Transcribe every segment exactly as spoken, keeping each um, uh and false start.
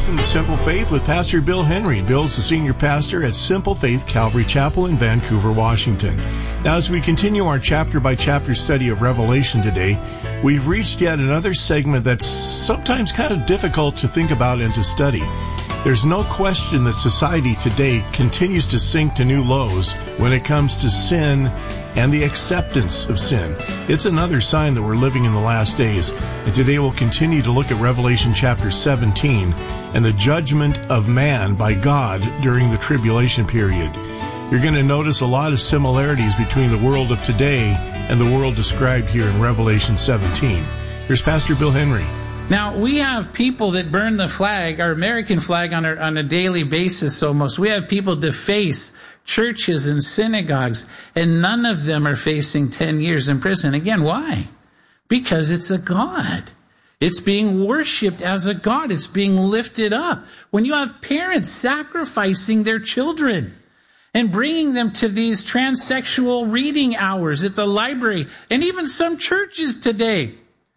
Welcome to Simple Faith with Pastor Bill Henry. Bill's the senior pastor at Simple Faith Calvary Chapel in Vancouver, Washington. Now, as we continue our chapter-by-chapter study of Revelation today, we've reached yet another segment that's sometimes kind of difficult to think about and to study. There's no question that society today continues to sink to new lows when it comes to sin and the acceptance of sin. It's another sign that we're living in the last days. And today we'll continue to look at Revelation chapter seventeen and the judgment of man by God during the tribulation period. You're going to notice a lot of similarities between the world of today and the world described here in Revelation seventeen. Here's Pastor Bill Henry. Now, we have people that burn the flag, our American flag, on a, on a daily basis almost. We have people deface churches and synagogues, and none of them are facing ten years in prison. Again, why? Because it's a god. It's being worshipped as a god. It's being lifted up. When you have parents sacrificing their children and bringing them to these transsexual reading hours at the library, and even some churches today,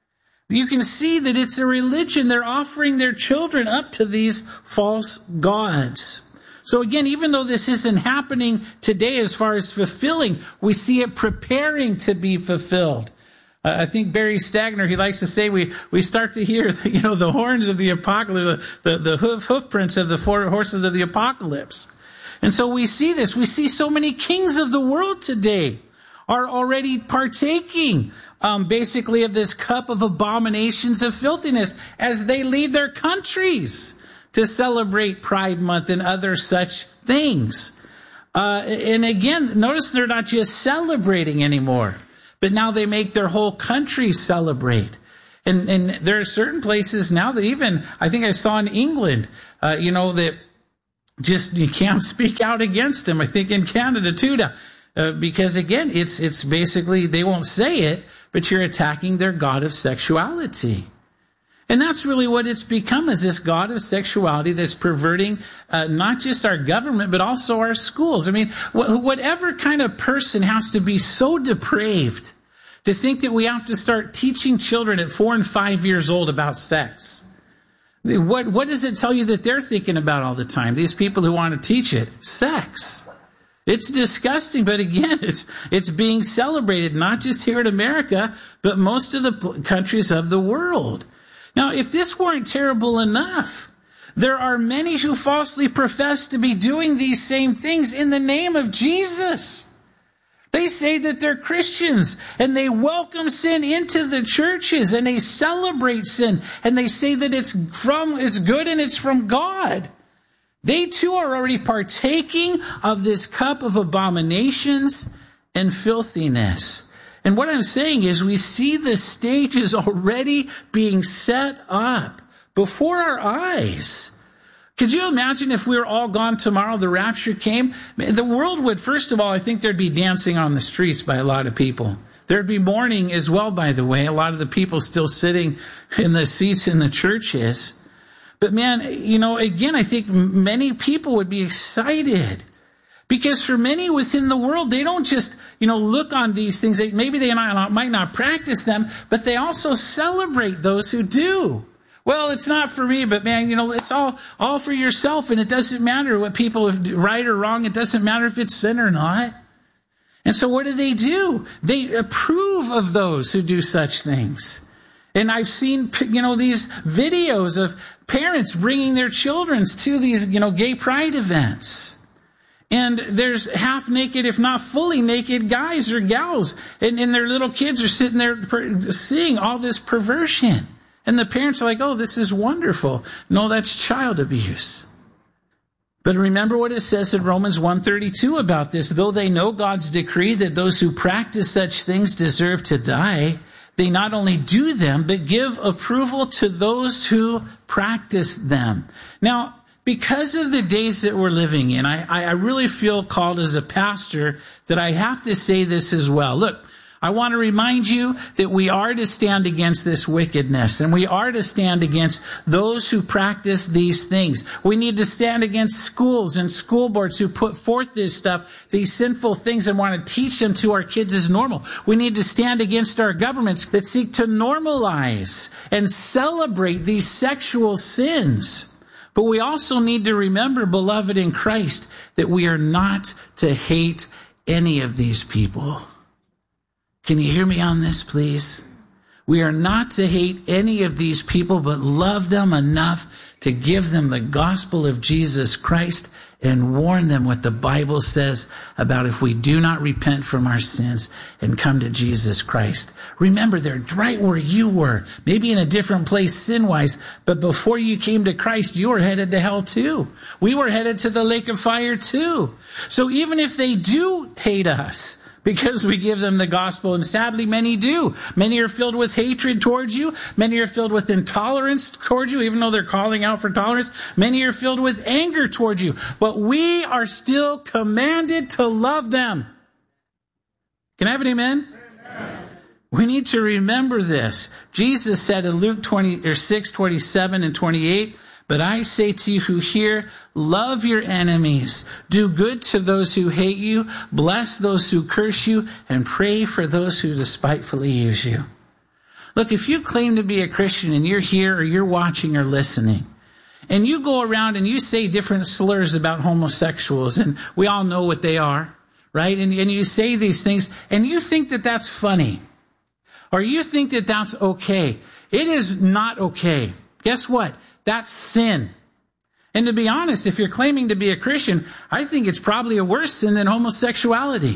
you can see that it's a religion. They're offering their children up to these false gods. So again, even though this isn't happening today as far as fulfilling, we see it preparing to be fulfilled. Uh, I think Barry Stagner, he likes to say, we, we start to hear, you know, the horns of the apocalypse, the, the, the hoof, hoof prints of the four horses of the apocalypse. And so we see this. We see so many kings of the world today are already partaking Um, basically of this cup of abominations of filthiness as they lead their countries to celebrate Pride Month and other such things. Uh, and again, notice they're not just celebrating anymore, but now they make their whole country celebrate. And, and there are certain places now that even, I think I saw in England, uh, you know, that just, you can't speak out against them. I think in Canada too, uh, because again, it's, it's basically, they won't say it, but you're attacking their god of sexuality. And that's really what it's become, is this god of sexuality that's perverting uh, not just our government, but also our schools. I mean, wh- whatever kind of person has to be so depraved to think that we have to start teaching children at four and five years old about sex. What, what does it tell you that they're thinking about all the time? These people who want to teach it, sex. It's disgusting, but again, it's it's being celebrated, not just here in America, but most of the countries of the world. Now, if this weren't terrible enough, there are many who falsely profess to be doing these same things in the name of Jesus. They say that they're Christians, and they welcome sin into the churches, and they celebrate sin, and they say that it's from it's good and it's from God. They too are already partaking of this cup of abominations and filthiness. And what I'm saying is we see the stages already being set up before our eyes. Could you imagine if we were all gone tomorrow, the rapture came? The world would, first of all, I think there'd be dancing on the streets by a lot of people. There'd be mourning as well, by the way. A lot of the people still sitting in the seats in the churches. But man, you know, again, I think many people would be excited because for many within the world, they don't just, you know, look on these things. They, maybe they not, might not practice them, but they also celebrate those who do. Well, it's not for me, but man, you know, it's all, all for yourself. And it doesn't matter what people do, right or wrong. It doesn't matter if it's sin or not. And so what do they do? They approve of those who do such things. And I've seen, you know, these videos of parents bringing their children to these, you know, gay pride events. And there's half naked, if not fully naked guys or gals. And, and their little kids are sitting there seeing all this perversion. And the parents are like, oh, this is wonderful. No, that's child abuse. But remember what it says in Romans one thirty-two about this. Though they know God's decree that those who practice such things deserve to die, they not only do them, but give approval to those who practice them. Now, because of the days that we're living in, I, I really feel called as a pastor that I have to say this as well. Look, I want to remind you that we are to stand against this wickedness, and we are to stand against those who practice these things. We need to stand against schools and school boards who put forth this stuff, these sinful things, and want to teach them to our kids as normal. We need to stand against our governments that seek to normalize and celebrate these sexual sins. But we also need to remember, beloved in Christ, that we are not to hate any of these people. Can you hear me on this, please? We are not to hate any of these people, but love them enough to give them the gospel of Jesus Christ and warn them what the Bible says about if we do not repent from our sins and come to Jesus Christ. Remember, they're right where you were, maybe in a different place sin-wise, but before you came to Christ, you were headed to hell too. We were headed to the lake of fire too. So even if they do hate us, because we give them the gospel, and sadly many do. Many are filled with hatred towards you. Many are filled with intolerance towards you, even though they're calling out for tolerance. Many are filled with anger towards you. But we are still commanded to love them. Can I have an amen? Amen. We need to remember this. Jesus said in Luke twenty or six, twenty-seven and twenty-eight, "But I say to you who hear, love your enemies, do good to those who hate you, bless those who curse you, and pray for those who despitefully use you." Look, if you claim to be a Christian and you're here or you're watching or listening, and you go around and you say different slurs about homosexuals, and we all know what they are, right? And, and you say these things, and you think that that's funny, or you think that that's okay. It is not okay. Guess what? That's sin. And to be honest, if you're claiming to be a Christian, I think it's probably a worse sin than homosexuality.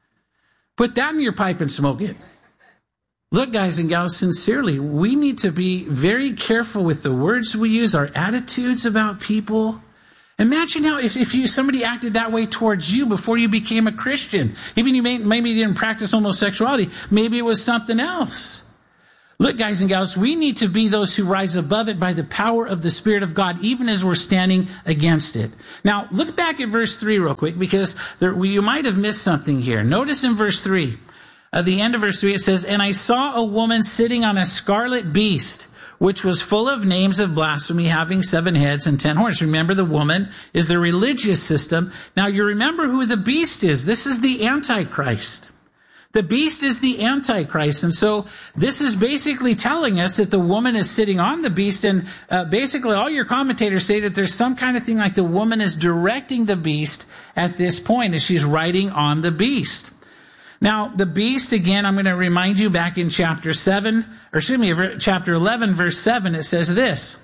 Put that in your pipe and smoke it. Look, guys and gals, sincerely, we need to be very careful with the words we use, our attitudes about people. Imagine how if, if you somebody acted that way towards you before you became a Christian. Even you may, maybe you didn't practice homosexuality. Maybe it was something else. Look, guys and gals, we need to be those who rise above it by the power of the Spirit of God, even as we're standing against it. Now, look back at verse three real quick, because there, well, you might have missed something here. Notice in verse three, at the end of verse three, it says, "And I saw a woman sitting on a scarlet beast, which was full of names of blasphemy, having seven heads and ten horns." Remember, the woman is the religious system. Now, you remember who the beast is. This is the Antichrist. The beast is the Antichrist. And so this is basically telling us that the woman is sitting on the beast. And uh, basically all your commentators say that there's some kind of thing like the woman is directing the beast at this point as she's riding on the beast. Now, the beast, again, I'm going to remind you back in chapter seven, or excuse me, chapter eleven, verse seven, it says this.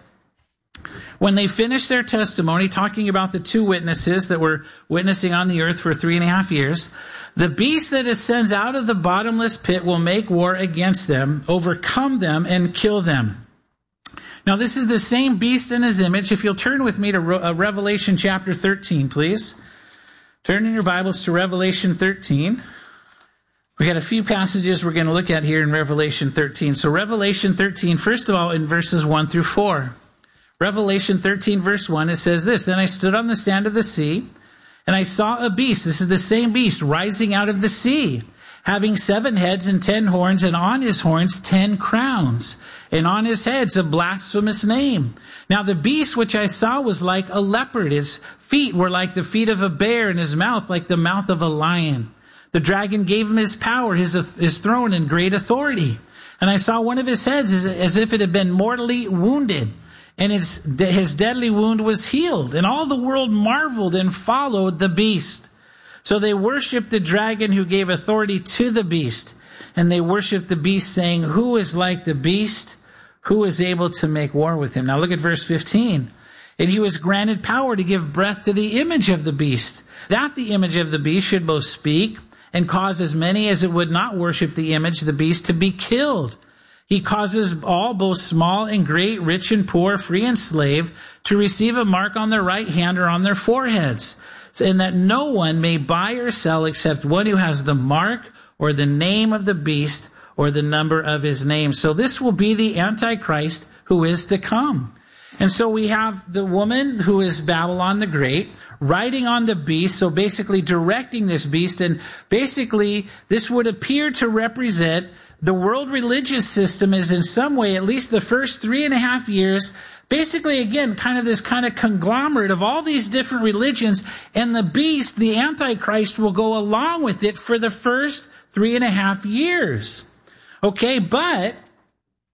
When they finished their testimony, talking about the two witnesses that were witnessing on the earth for three and a half years, "The beast that ascends out of the bottomless pit will make war against them, overcome them, and kill them." Now, this is the same beast in his image. If you'll turn with me to Revelation chapter thirteen, please. Turn in your Bibles to Revelation thirteen. We got a few passages we're going to look at here in Revelation thirteen. So Revelation thirteen, first of all, in verses one through four. Revelation thirteen, verse one, it says this, "Then I stood on the sand of the sea, and I saw a beast," this is the same beast, "rising out of the sea, having seven heads and ten horns, and on his horns ten crowns, and on his heads a blasphemous name. Now the beast which I saw was like a leopard. His feet were like the feet of a bear, and his mouth like the mouth of a lion. The dragon gave him his power, his, his throne, and great authority. And I saw one of his heads as, as if it had been mortally wounded, and his, his deadly wound was healed. And all the world marveled and followed the beast. So they worshipped the dragon who gave authority to the beast. And they worshipped the beast, saying, 'Who is like the beast? Who is able to make war with him?'" Now look at verse fifteen. "And he was granted power to give breath to the image of the beast, that the image of the beast should both speak and cause as many as it would not worship the image of the beast to be killed. He causes all, both small and great, rich and poor, free and slave, to receive a mark on their right hand or on their foreheads, and that no one may buy or sell except one who has the mark or the name of the beast or the number of his name." So this will be the Antichrist who is to come. And so we have the woman who is Babylon the Great riding on the beast, so basically directing this beast. And basically this would appear to represent the world religious system is in some way, at least the first three and a half years, basically, again, kind of this kind of conglomerate of all these different religions, and the beast, the Antichrist, will go along with it for the first three and a half years. Okay, but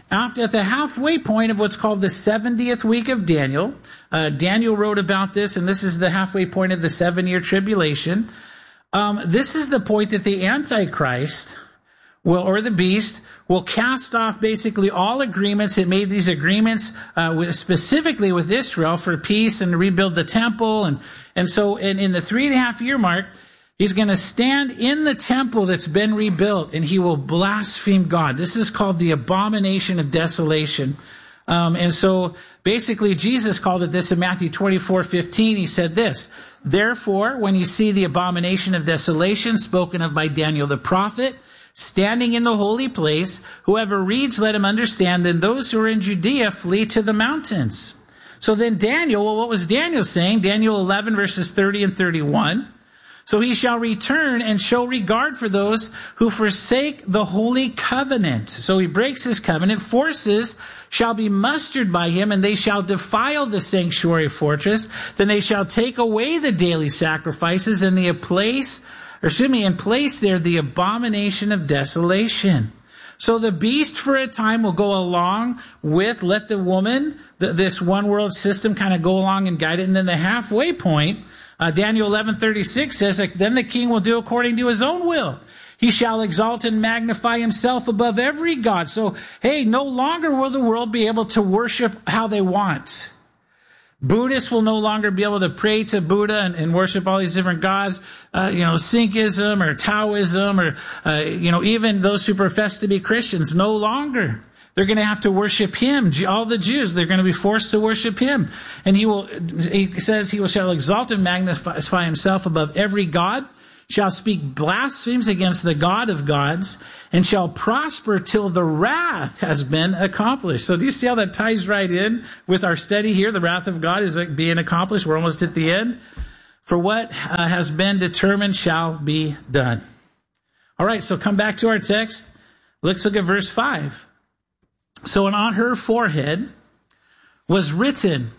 after at the halfway point of what's called the seventieth week of Daniel, uh, Daniel wrote about this, and this is the halfway point of the seven-year tribulation. Um, this is the point that the Antichrist will, or the beast, will cast off basically all agreements. It made these agreements uh, with, specifically with Israel for peace and to rebuild the temple. And, and so in, in the three and a half year mark, he's going to stand in the temple that's been rebuilt and he will blaspheme God. This is called the abomination of desolation. Um, and so basically Jesus called it this in Matthew twenty-four fifteen. He said this, therefore, when you see the abomination of desolation spoken of by Daniel the prophet, standing in the holy place, whoever reads, let him understand. Then those who are in Judea flee to the mountains. So then Daniel, well, what was Daniel saying? Daniel eleven verses thirty and thirty-one. So he shall return and show regard for those who forsake the holy covenant. So he breaks his covenant. Forces shall be mustered by him, and they shall defile the sanctuary fortress. Then they shall take away the daily sacrifices, and the place Or excuse me, and place there the abomination of desolation. So the beast for a time will go along with, let the woman, the, this one world system kind of go along and guide it. And then the halfway point, uh, Daniel eleven thirty-six says, like, then the king will do according to his own will. He shall exalt and magnify himself above every god. So, hey, no longer will the world be able to worship how they want. Buddhists will no longer be able to pray to Buddha and, and worship all these different gods. Uh, you know, Sikhism or Taoism or, uh, you know, even those who profess to be Christians, no longer. They're going to have to worship him. All the Jews, they're going to be forced to worship him. And he will, he says he will shall exalt and magnify himself above every god, shall speak blasphemies against the God of gods, and shall prosper till the wrath has been accomplished. So do you see how that ties right in with our study here? The wrath of God is being accomplished. We're almost at the end. For what uh, has been determined shall be done. All right, so come back to our text. Let's look at verse five. So, and on her forehead was written,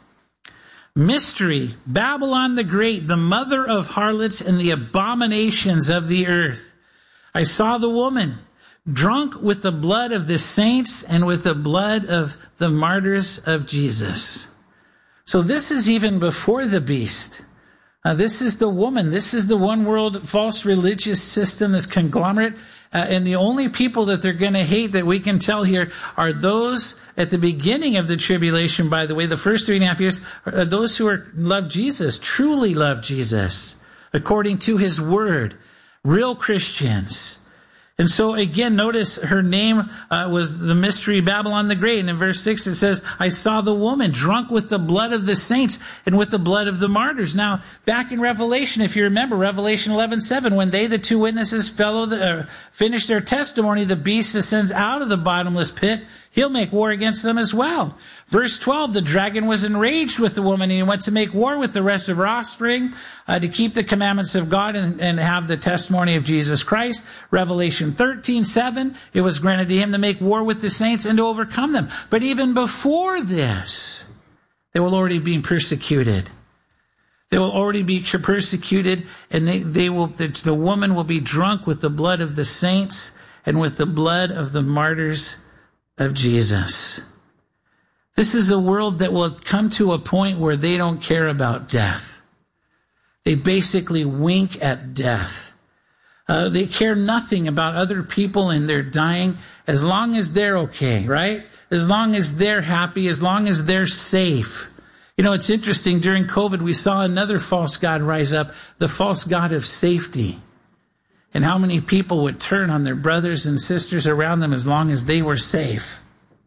mystery, Babylon the Great, the mother of harlots and the abominations of the earth. I saw the woman drunk with the blood of the saints and with the blood of the martyrs of Jesus. So this is even before the beast. Uh, this is the woman. This is the one world false religious system, this conglomerate. Uh, and the only people that they're going to hate that we can tell here are those at the beginning of the tribulation, by the way, the first three and a half years, are those who are love Jesus, truly love Jesus, according to his word, real Christians. And so again, notice her name uh, was the mystery Babylon the Great. And in verse six it says, I saw the woman drunk with the blood of the saints and with the blood of the martyrs. Now, back in Revelation, if you remember, Revelation eleven seven, when they, the two witnesses, fellow the, uh, finished their testimony, the beast ascends out of the bottomless pit. He'll make war against them as well. Verse twelve, the dragon was enraged with the woman, and he went to make war with the rest of her offspring uh, to keep the commandments of God and, and have the testimony of Jesus Christ. Revelation thirteen seven, it was granted to him to make war with the saints and to overcome them. But even before this, they will already be persecuted. They will already be persecuted, and they, they will. The, the woman will be drunk with the blood of the saints and with the blood of the martyrs of Jesus. This is a world that will come to a point where they don't care about death. They basically wink at death. Uh, they care nothing about other people and their dying as long as they're okay, right? As long as they're happy, as long as they're safe. You know, it's interesting, during COVID, we saw another false god rise up, the false god of safety. And how many people would turn on their brothers and sisters around them as long as they were safe.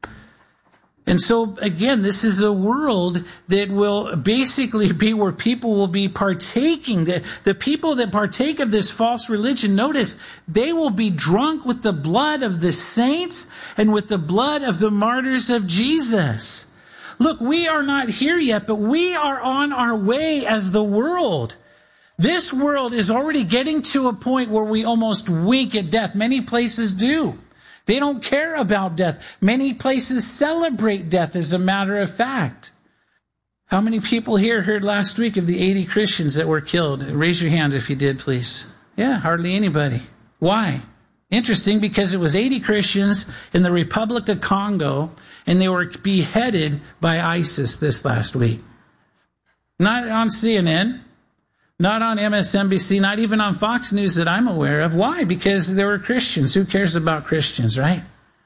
And so, again, this is a world that will basically be where people will be partaking. The, the people that partake of this false religion, notice, they will be drunk with the blood of the saints and with the blood of the martyrs of Jesus. Look, we are not here yet, but we are on our way as the world. This world is already getting to a point where we almost wink at death. Many places do. They don't care about death. Many places celebrate death, as a matter of fact. How many people here heard last week of the eighty Christians that were killed? Raise your hand if you did, please. Yeah, hardly anybody. Why? Interesting, because it was eighty Christians in the Republic of Congo, and they were beheaded by ISIS this last week. Not on C N N, not on M S N B C, not even on Fox News that I'm aware of. Why? Because they were Christians. Who cares about Christians, right?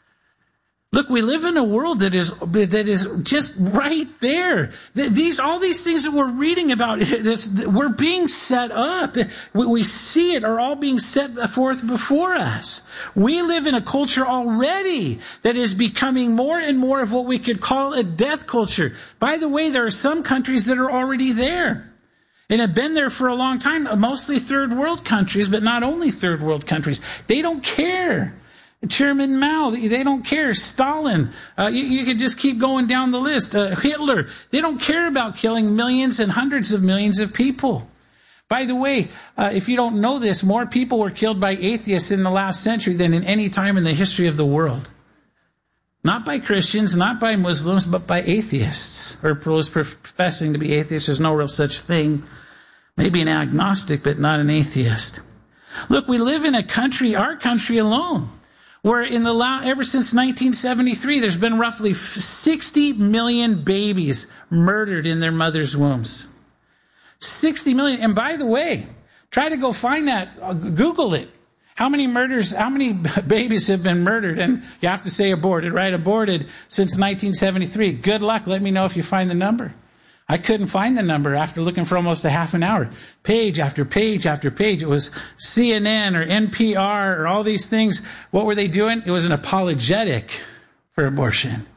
Look, we live in a world that is that is just right there. These all these things that we're reading about, this, we're being set up. We see it are all being set forth before us. We live in a culture already that is becoming more and more of what we could call a death culture. By the way, there are some countries that are already there and have been there for a long time, mostly third world countries, but not only third world countries. They don't care. Chairman Mao, they don't care. Stalin, uh, you, you could just keep going down the list. Uh, Hitler, they don't care about killing millions and hundreds of millions of people. By the way, uh, if you don't know this, more people were killed by atheists in the last century than in any time in the history of the world. Not by Christians, not by Muslims, but by atheists, or those professing to be atheists. There's no real such thing. Maybe an agnostic, but not an atheist. Look, we live in a country, our country alone, where in the ever since nineteen seventy-three, there's been roughly sixty million babies murdered in their mother's wombs. sixty million. And by the way, try to go find that. Google it. How many murders, how many babies have been murdered? And you have to say aborted, right? Aborted since nineteen seventy-three. Good luck. Let me know if you find the number. I couldn't find the number after looking for almost a half an hour. Page after page after page. It was C N N or N P R or all these things. What were they doing? It was an apologetic for abortion.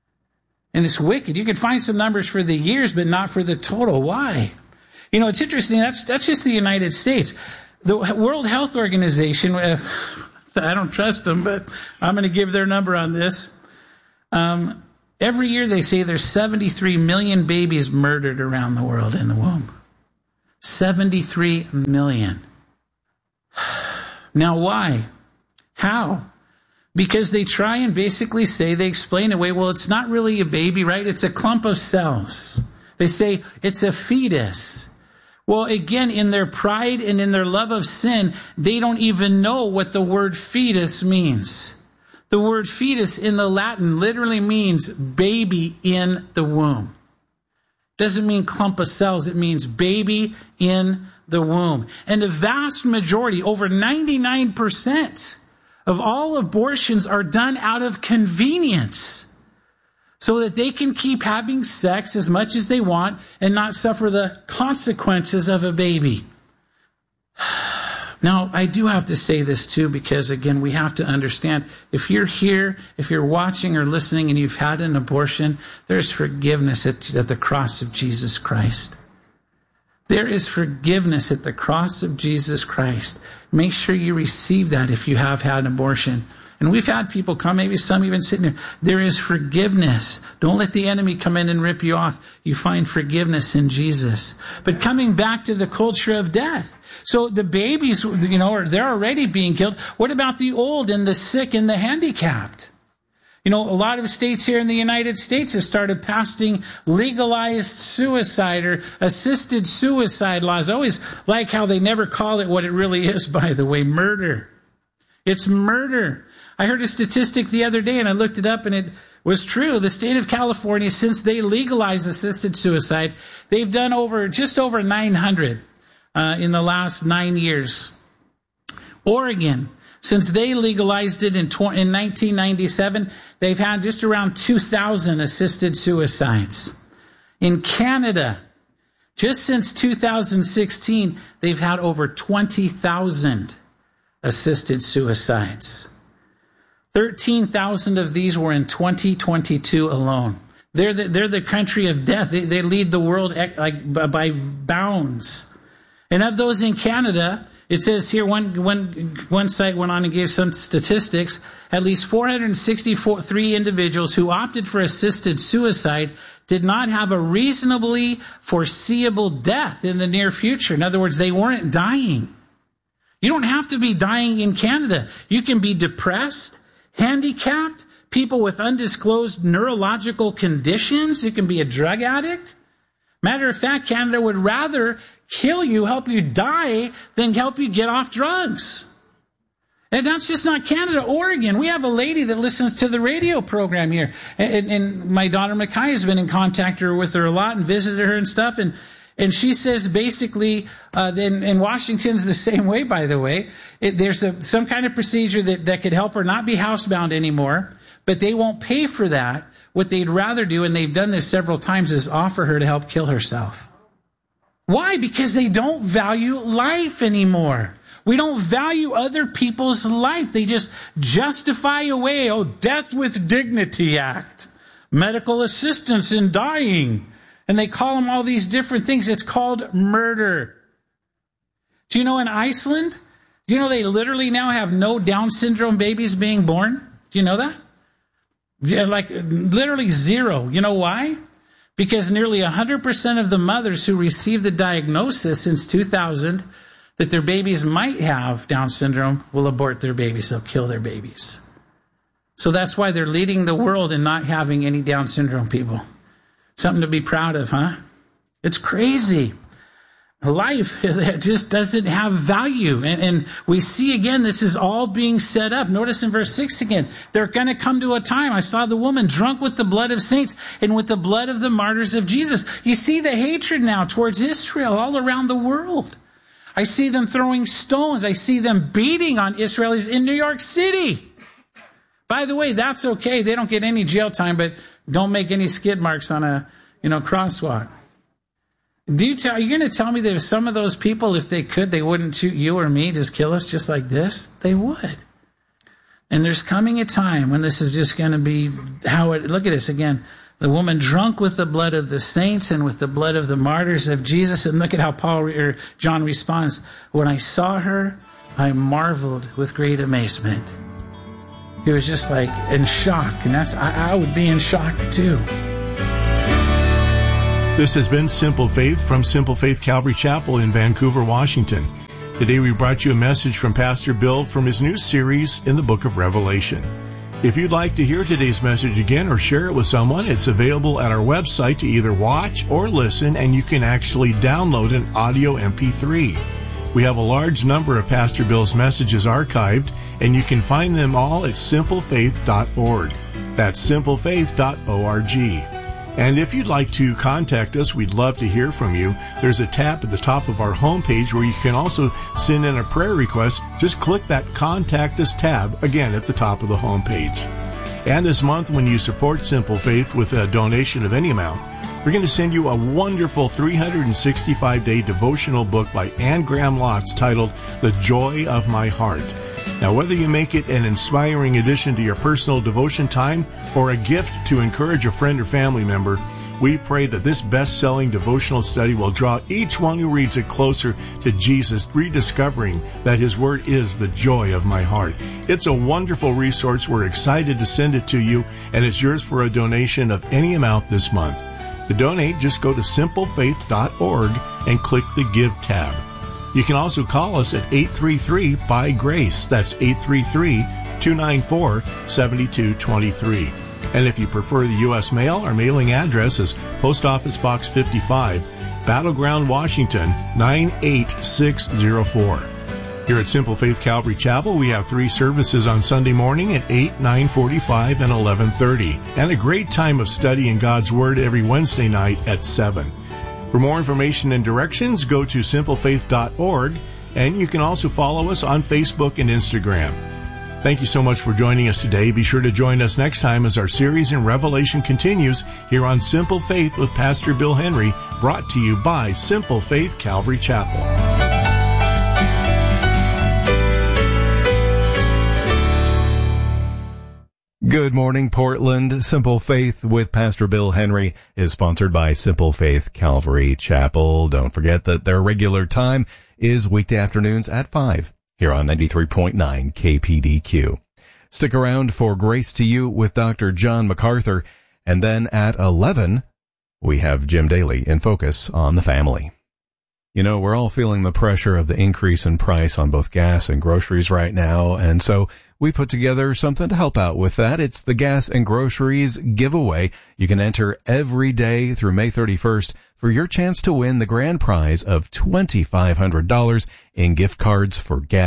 And it's wicked. You could find some numbers for the years, but not for the total. Why? You know, it's interesting. That's, that's just the United States. The World Health Organization, uh, I don't trust them, but I'm going to give their number on this. Um, Every year they say there's seventy-three million babies murdered around the world in the womb. seventy-three million. Now why? How? Because they try and basically say, they explain away, well, it's not really a baby, right? It's a clump of cells. They say it's a fetus. Well, again, in their pride and in their love of sin, they don't even know what the word fetus means. The word fetus in the Latin literally means baby in the womb. Doesn't mean clump of cells. It means baby in the womb. And the vast majority, over ninety-nine percent of all abortions are done out of convenience, so that they can keep having sex as much as they want and not suffer the consequences of a baby. Now, I do have to say this too, because again, we have to understand, if you're here, if you're watching or listening and you've had an abortion, there's forgiveness at, at the cross of Jesus Christ. There is forgiveness at the cross of Jesus Christ. Make sure you receive that if you have had an abortion. And we've had people come, maybe some even sitting there. There is forgiveness. Don't let the enemy come in and rip you off. You find forgiveness in Jesus. But coming back to the culture of death. So the babies, you know, they're already being killed. What about the old and the sick and the handicapped? You know, a lot of states here in the United States have started passing legalized suicide or assisted suicide laws. I always like how they never call it what it really is, by the way, murder. It's murder. I heard a statistic the other day and I looked it up and it was true. The state of California, since they legalized assisted suicide, they've done over just over nine hundred uh, in the last nine years. Oregon, since they legalized it in, in nineteen ninety-seven, they've had just around two thousand assisted suicides. In Canada, just since two thousand sixteen, they've had over twenty thousand assisted suicides. thirteen thousand of these were in twenty twenty-two alone. They're the, they're the country of death. They, they lead the world like by bounds. And of those in Canada, it says here, one, one, one site went on and gave some statistics. At least four hundred sixty-three individuals who opted for assisted suicide did not have a reasonably foreseeable death in the near future. In other words, they weren't dying. You don't have to be dying in Canada. You can be depressed, handicapped, people with undisclosed neurological conditions. You can be a drug addict. Matter of fact, Canada would rather kill you, help you die, than help you get off drugs. And that's just not Canada, Oregon. We have a lady that listens to the radio program here. And, and my daughter Micaiah has been in contact with her a lot and visited her and stuff. And, and she says basically, uh, in, in Washington's the same way, by the way. It, there's a, some kind of procedure that, that could help her not be housebound anymore, but they won't pay for that. What they'd rather do, and they've done this several times, is offer her to help kill herself. Why? Because they don't value life anymore. We don't value other people's life. They just justify away, oh, Death with Dignity Act, medical assistance in dying. And they call them all these different things. It's called murder. Do you know in Iceland, do you know they literally now have no Down syndrome babies being born? Do you know that? Yeah, like literally zero. You know why? Because nearly one hundred percent of the mothers who received the diagnosis since two thousand that their babies might have Down syndrome will abort their babies. They'll kill their babies. So that's why they're leading the world in not having any Down syndrome people. Something to be proud of, huh? It's crazy. Life just doesn't have value. And, and we see again, this is all being set up. Notice in verse six again, they're going to come to a time. I saw the woman drunk with the blood of saints and with the blood of the martyrs of Jesus. You see the hatred now towards Israel all around the world. I see them throwing stones. I see them beating on Israelis in New York City. By the way, that's okay. They don't get any jail time, but don't make any skid marks on a, you know, crosswalk. Do you tell, are you going to tell me that if some of those people, if they could, they wouldn't shoot you or me, just kill us just like this? They would. And there's coming a time when this is just going to be how it, look at this again. The woman drunk with the blood of the saints and with the blood of the martyrs of Jesus. And look at how Paul or John responds. When I saw her, I marveled with great amazement. He was just like in shock. And that's, I, I would be in shock too. This has been Simple Faith from Simple Faith Calvary Chapel in Vancouver, Washington. Today we brought you a message from Pastor Bill from his new series in the book of Revelation. If you'd like to hear today's message again or share it with someone, it's available at our website to either watch or listen, and you can actually download an audio M P three. We have a large number of Pastor Bill's messages archived, and you can find them all at simple faith dot org. That's simple faith dot org. And if you'd like to contact us, we'd love to hear from you. There's a tab at the top of our homepage where you can also send in a prayer request. Just click that Contact Us tab, again, at the top of the homepage. And this month, when you support Simple Faith with a donation of any amount, we're going to send you a wonderful three hundred sixty-five day devotional book by Anne Graham Lotz titled The Joy of My Heart. Now, whether you make it an inspiring addition to your personal devotion time or a gift to encourage a friend or family member, we pray that this best-selling devotional study will draw each one who reads it closer to Jesus, rediscovering that His Word is the joy of my heart. It's a wonderful resource. We're excited to send it to you, and it's yours for a donation of any amount this month. To donate, just go to simple faith dot org and click the Give tab. You can also call us at eight three three, B Y, GRACE. That's eight three three, two nine four, seven two two three. And if you prefer the U S mail, our mailing address is Post Office Box fifty-five, Battleground, Washington, nine eight six zero four. Here at Simple Faith Calvary Chapel, we have three services on Sunday morning at eight, nine forty-five, and eleven thirty, and a great time of study in God's Word every Wednesday night at seven. For more information and directions, go to simple faith dot org, and you can also follow us on Facebook and Instagram. Thank you so much for joining us today. Be sure to join us next time as our series in Revelation continues here on Simple Faith with Pastor Bill Henry, brought to you by Simple Faith Calvary Chapel. Good morning, Portland. Simple Faith with Pastor Bill Henry is sponsored by Simple Faith Calvary Chapel. Don't forget that their regular time is weekday afternoons at five here on ninety-three point nine K P D Q. Stick around for Grace to You with Doctor John MacArthur, and then at eleven, we have Jim Daly in Focus on the Family. You know, we're all feeling the pressure of the increase in price on both gas and groceries right now, and so we put together something to help out with that. It's the Gas and Groceries giveaway. You can enter every day through May thirty-first for your chance to win the grand prize of twenty-five hundred dollars in gift cards for gas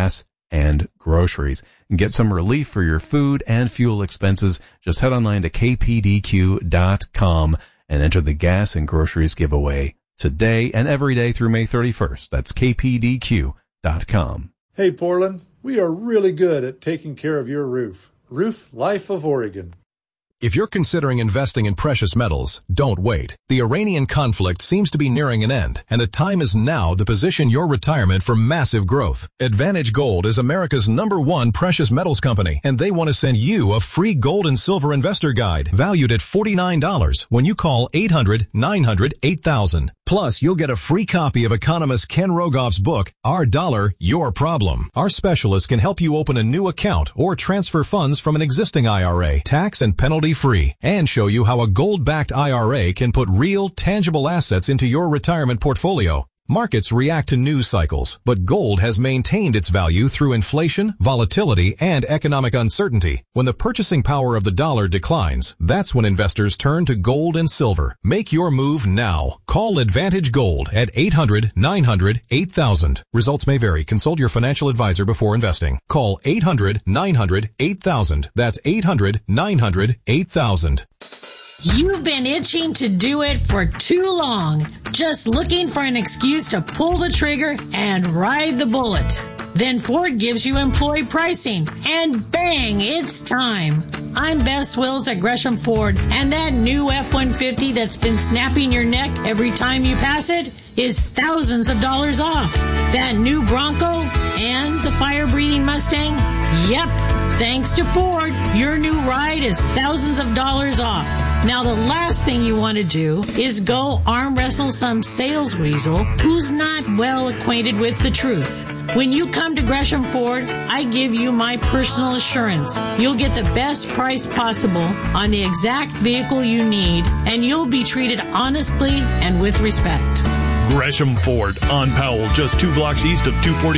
and groceries. And get some relief for your food and fuel expenses. Just head online to k p d q dot com and enter the gas and groceries giveaway today and every day through May thirty-first. That's k p d q dot com. Hey, Portland, we are really good at taking care of your roof. Roof Life of Oregon. If you're considering investing in precious metals, don't wait. The Iranian conflict seems to be nearing an end, and the time is now to position your retirement for massive growth. Advantage Gold is America's number one precious metals company, and they want to send you a free gold and silver investor guide valued at forty-nine dollars when you call eight hundred, nine hundred, eight thousand. Plus, you'll get a free copy of economist Ken Rogoff's book, Our Dollar, Your Problem. Our specialists can help you open a new account or transfer funds from an existing I R A, tax and penalty free, and show you how a gold-backed I R A can put real, tangible assets into your retirement portfolio. Markets react to news cycles, but gold has maintained its value through inflation, volatility, and economic uncertainty. When the purchasing power of the dollar declines, that's when investors turn to gold and silver. Make your move now. Call Advantage Gold at eight hundred, nine hundred, eight thousand. Results may vary. Consult your financial advisor before investing. Call eight hundred, nine hundred, eight thousand. That's eight hundred, nine hundred, eight thousand. You've been itching to do it for too long, just looking for an excuse to pull the trigger and ride the bullet. Then Ford gives you employee pricing, and bang, it's time. I'm Bess Wills at Gresham Ford, and that new F one fifty that's been snapping your neck every time you pass it is thousands of dollars off. That new Bronco and the fire-breathing Mustang? Yep, thanks to Ford, your new ride is thousands of dollars off. Now, the last thing you want to do is go arm wrestle some sales weasel who's not well acquainted with the truth. When you come to Gresham Ford, I give you my personal assurance. You'll get the best price possible on the exact vehicle you need, and you'll be treated honestly and with respect. Gresham Ford on Powell, just two blocks east of two forty.